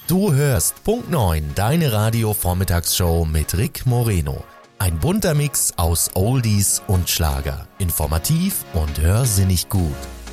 Du hörst Punkt 9, deine Radio-Vormittagsshow mit Rick Moreno. Ein bunter Mix aus Oldies und Schlager. Informativ und hörsinnig gut.